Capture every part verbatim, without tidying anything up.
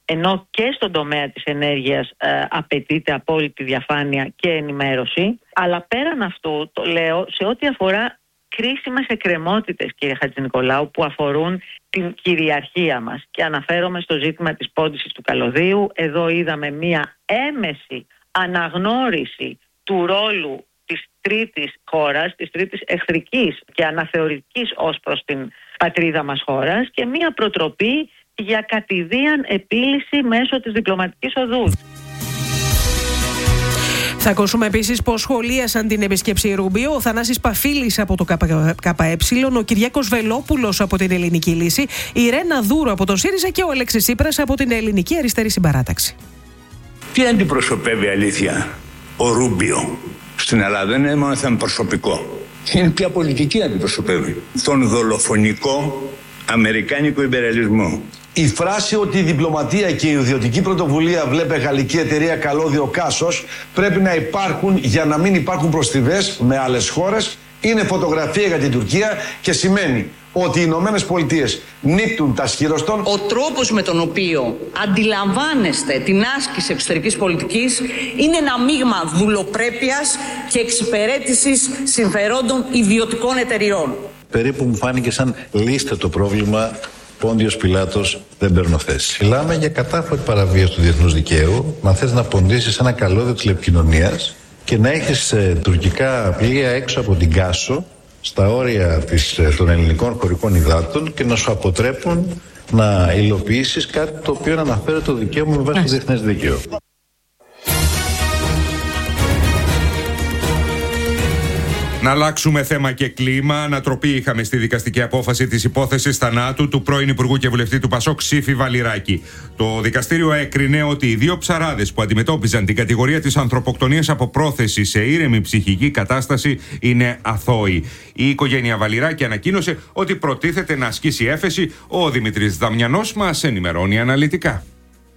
ενώ και στον τομέα της ενέργειας ε, απαιτείται απόλυτη διαφάνεια και ενημέρωση. Αλλά πέραν αυτού, το λέω, σε ό,τι αφορά κρίσιμες εκκρεμότητες, κύριε Χατζηνικολάου, που αφορούν την κυριαρχία μας, και αναφέρομαι στο ζήτημα της πόντισης του καλωδίου. Εδώ είδαμε μία έμεση αναγνώριση του ρόλου της τρίτης χώρας, της τρίτης εχθρικής και αναθεωρητικής ως προς την πατρίδα μας χώρας, και μία προτροπή για κατηδίαν επίλυση μέσω της διπλωματικής οδού. Θα ακούσουμε επίσης πως σχολίασαν την επίσκεψη Ρούμπιο ο Θανάσης Παφίλης από το ΚΚΕ, ο Κυριάκος Βελόπουλος από την Ελληνική Λύση, η Ρένα Δούρο από τον ΣΥΡΙΖΑ και ο Αλέξης Τσίπρας από την Ελληνική Αριστερή Συμπαράταξη. Τι αντιπροσωπεύει αλήθεια ο Ρούμπιο στην Ελλάδα? Δεν είναι μόνο θέμα προσωπικό. Είναι πια πολιτική αντιπροσωπεύει. Τον δολοφονικό αμερικάνικο ιμπεριαλισμό. Η φράση ότι η διπλωματία και η ιδιωτική πρωτοβουλία, βλέπε γαλλική εταιρεία καλώδιο Κάσος, πρέπει να υπάρχουν για να μην υπάρχουν προστιβές με άλλες χώρες, είναι φωτογραφία για την Τουρκία και σημαίνει ότι οι Ηνωμένες Πολιτείες νύπτουν τα σχήρωστον. Ο τρόπος με τον οποίο αντιλαμβάνεστε την άσκηση εξωτερικής πολιτικής είναι ένα μείγμα δουλοπρέπειας και εξυπηρέτησης συμφερόντων ιδιωτικών εταιριών. Περίπου μου φάνηκε σαν λύστε το πρόβλημα, Πόντιος Πιλάτος, δεν παίρνω θέση. Μιλάμε για κατάφορη παραβίαση του διεθνούς δικαίου. Αν θες να ποντίσεις ένα καλώδιο τηλεπικοινωνίας και να έχεις ε, τουρκικά πλοία έξω από την Κάσο, στα όρια της, ε, των ελληνικών χωρικών υδάτων, και να σου αποτρέπουν να υλοποιήσεις κάτι το οποίο αναφέρει το δικαίωμα με βάση το διεθνές δίκαιο. Να αλλάξουμε θέμα και κλίμα. Ανατροπή είχαμε στη δικαστική απόφαση της υπόθεσης θανάτου του πρώην Υπουργού και Βουλευτή του Πασόκ Σύφη Βαλιράκη. Το δικαστήριο έκρινε ότι οι δύο ψαράδες που αντιμετώπιζαν την κατηγορία της ανθρωποκτονίας από πρόθεση σε ήρεμη ψυχική κατάσταση είναι αθώοι. Η οικογένεια Βαλιράκη ανακοίνωσε ότι προτίθεται να ασκήσει έφεση. Ο Δημήτρης Δαμιανός μας ενημερώνει αναλυτικά.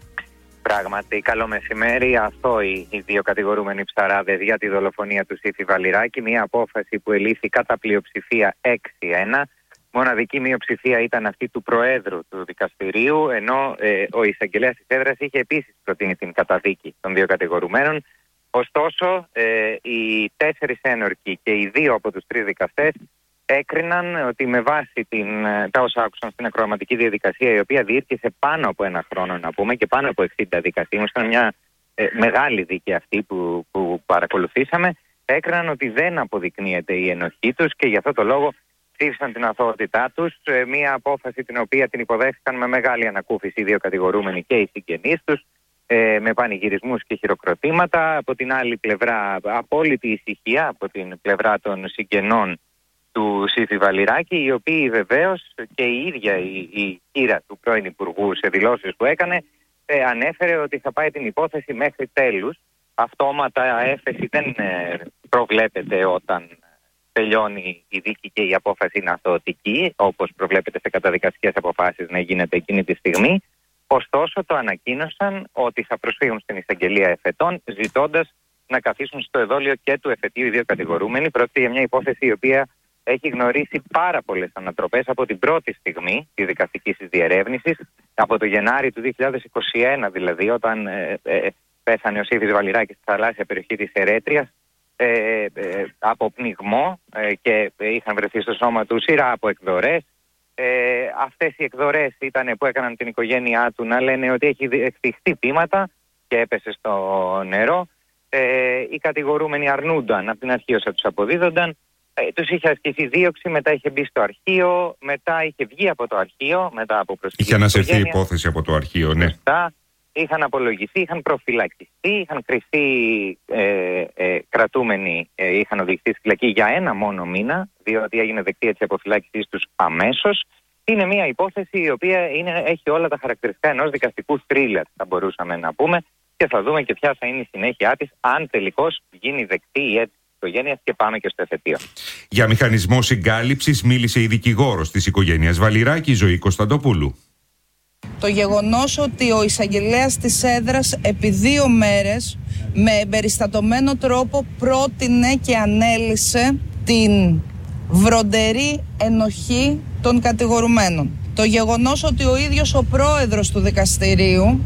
Πράγματι, καλό μεσημέρι. Αθώοι οι δύο κατηγορούμενοι ψαράδες για τη δολοφονία του Σύφη Βαλιράκη. Μια απόφαση που ελήφθη κατά πλειοψηφία έξι ένα. Μοναδική μειοψηφία ήταν αυτή του Προέδρου του δικαστηρίου, ενώ ε, ο εισαγγελέας της έδρας είχε επίσης προτείνει την καταδίκη των δύο κατηγορουμένων. Ωστόσο, ε, οι τέσσερις ένορκοι και οι δύο από τους τρεις δικαστές έκριναν ότι με βάση την, τα όσα άκουσαν στην ακροαματική διαδικασία, η οποία διήρκησε πάνω από ένα χρόνο, να πούμε, και πάνω από εξήντα δικαστήμους, ήταν μια ε, μεγάλη δίκη αυτή που, που παρακολουθήσαμε, έκριναν ότι δεν αποδεικνύεται η ενοχή τους και γι' αυτό το λόγο ψήφισαν την αθωότητά τους. Ε, μια απόφαση την οποία την υποδέχθηκαν με μεγάλη ανακούφιση οι δύο κατηγορούμενοι και οι συγγενείς τους, ε, με πανηγυρισμούς και χειροκροτήματα. Από την άλλη πλευρά, απόλυτη ησυχία από την πλευρά των συγγενών του Σύφη Βαλιράκη, οι οποίοι βεβαίως και η ίδια η, η κύρα του πρώην Υπουργού σε δηλώσεις που έκανε ε, ανέφερε ότι θα πάει την υπόθεση μέχρι τέλους. Αυτόματα έφεση δεν ε, προβλέπεται όταν τελειώνει η δίκη και η απόφαση είναι αθωωτική, όπως προβλέπεται σε καταδικαστικές αποφάσεις να γίνεται εκείνη τη στιγμή. Ωστόσο, το ανακοίνωσαν ότι θα προσφύγουν στην εισαγγελία εφετών, ζητώντας να καθίσουν στο εδόλιο και του εφετείου οι δύο κατηγορούμενοι. Πρόκειται για μια υπόθεση η οποία έχει γνωρίσει πάρα πολλές ανατροπές από την πρώτη στιγμή της δικαστικής της διερεύνησης, από το Γενάρη του δύο χιλιάδες είκοσι ένα δηλαδή, όταν ε, ε, πέθανε ο Σύφης Βαλιράκης στη θαλάσσια περιοχή της Ερέτριας, ε, ε, από πνιγμό ε, και ε, είχαν βρεθεί στο σώμα του σειρά από εκδορές. Ε, αυτές οι εκδορές ήταν που έκαναν την οικογένειά του να λένε ότι έχει δεχτεί χτυπήματα και έπεσε στο νερό. Ε, οι κατηγορούμενοι αρνούνταν από την αρχή όσα τους αποδίδονταν. Ε, τους είχε ασκηθεί δίωξη, μετά είχε μπει στο αρχείο, μετά είχε βγει από το αρχείο, μετά από προσφυγή. Είχε ανασυρθεί η υπόθεση από το αρχείο, ναι. Μετά είχαν απολογηθεί, είχαν προφυλακιστεί, είχαν κρυφθεί ε, ε, κρατούμενοι, ε, είχαν οδηγηθεί στη φυλακή για ένα μόνο μήνα, διότι έγινε δεκτή έτσι αποφυλάκησή τους αμέσως. Είναι μια υπόθεση η οποία είναι, έχει όλα τα χαρακτηριστικά ενός δικαστικού θρίλερ, θα μπορούσαμε να πούμε, και θα δούμε και ποια θα είναι η συνέχεια της, αν τελικώς γίνει δεκτή η αίτηση της οικογένειας και πάμε και στο εφετείο. Για μηχανισμό συγκάλυψης μίλησε η δικηγόρος της οικογένειας Βαλιράκη, Ζωή Κωνσταντοπούλου. Το γεγονός ότι ο εισαγγελέας της έδρας επί δύο μέρες με εμπεριστατωμένο τρόπο πρότεινε και ανέλυσε την βροντερή ενοχή των κατηγορουμένων. Το γεγονός ότι ο ίδιος ο πρόεδρος του δικαστηρίου